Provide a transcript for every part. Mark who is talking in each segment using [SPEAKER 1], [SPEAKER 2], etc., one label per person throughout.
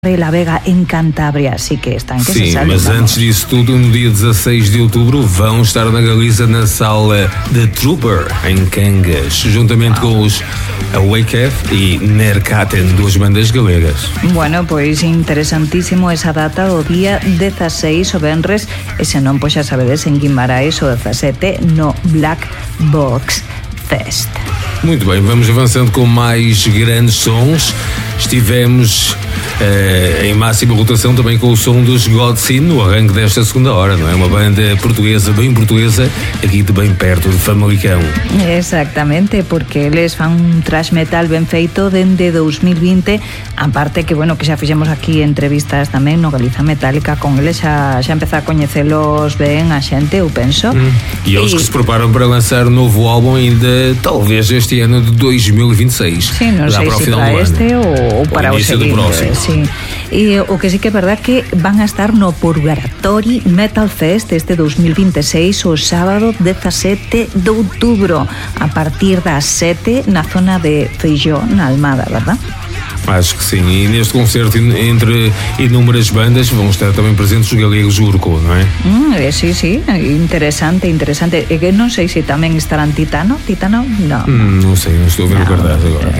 [SPEAKER 1] La Vega em Cantábria, assim que estão que
[SPEAKER 2] Sim,
[SPEAKER 1] se sabe,
[SPEAKER 2] mas
[SPEAKER 1] vamos.
[SPEAKER 2] antes disso tudo, no dia 16 de outubro, vão estar na Galiza na sala The Trooper, em Cangas, juntamente com os Wake Up e Nercaten, duas bandas galegas.
[SPEAKER 1] Bueno, pois interesantísimo esa data do día 16 o venres, e se non, pois xa sabedes en Guimarães o 17 no Black Box Fest.
[SPEAKER 2] Muito bem, vamos avançando com mais grandes sons. Estivemos em máxima rotação também com o som dos Godseen no arranque desta segunda hora, não é? Uma banda portuguesa, bem portuguesa, aqui de bem perto de Famalicão.
[SPEAKER 1] Exactamente, porque eles fan un thrash metal ben feito dende 2020, aparte que, bueno, que xa fixemos aquí entrevistas tamén no Galiza Metálica con eles, xa empeza a coñecelos ben a xente, eu penso.
[SPEAKER 2] E eles que se preparam para lançar um novo álbum ainda, talvez este ano de 2026.
[SPEAKER 1] Sí, non sei se para este ou para o seguinte. Sí. E o que sí que é verdad que van a estar no Purgatory Metal Fest este 2026 o sábado 17 de outubro a partir das 7 na zona de Feijó, na Almada, verdad?
[SPEAKER 2] Acho que sim, e neste concerto, entre inúmeras bandas, vão estar também presentes os galegos Urco, não é?
[SPEAKER 1] Sí, interesante. E que non sei se tamén estarán Titano, non.
[SPEAKER 2] Não sei, não estou a ver o cartaz agora.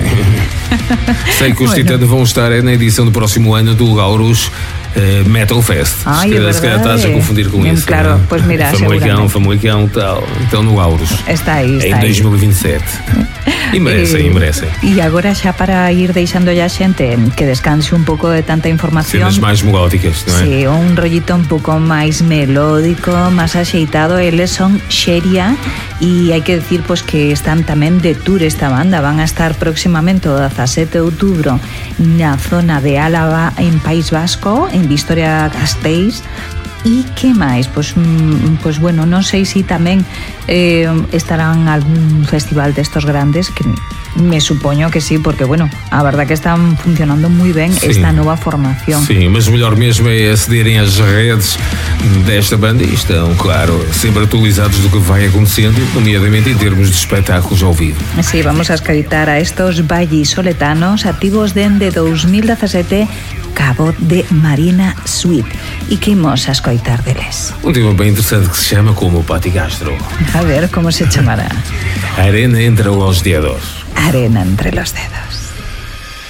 [SPEAKER 2] Sei que os Titano vão estar na edição do próximo ano do Gaurus Metal Fest. Se calhar estás a confundir com isso.
[SPEAKER 1] Claro, né? Pois mira,
[SPEAKER 2] Famalicão, tal. Então no Gaurus.
[SPEAKER 1] Está aí.
[SPEAKER 2] Em 2027. E merecem.
[SPEAKER 1] E agora xa para ir deixando ya xente que descanse un pouco de tanta información.
[SPEAKER 2] Cenas máis melódicas, non é?
[SPEAKER 1] Sí, un rollito un pouco máis melódico, máis axeitado. Eles son Xeria e hai que decir pois que están tamén de tour esta banda. Van a estar próximamente o 17 de outubro na zona de Álava en País Vasco, en Vitoria-Gasteiz. E que máis? Pois bueno, non sei se tamén estarán algún festival destos grandes, que me supoño que sí, porque bueno, a verdad que están funcionando moi ben esta nova formación.
[SPEAKER 2] Sim, mas o melhor mesmo é acederem às redes desta banda e estão, claro, sempre atualizados do que vai acontecendo, nomeadamente em termos de espetáculos ao vivo.
[SPEAKER 1] Sí, vamos a escoitar a estos vallisoletanos activos dende 2017, Cabo de Marina Suite. E que imos a escoitar deles?
[SPEAKER 2] Um tema bem interessante que se chama como o Pati Castro.
[SPEAKER 1] A ver, como se chamará?
[SPEAKER 2] Arena entre os dedos.
[SPEAKER 1] Arena entre los dedos.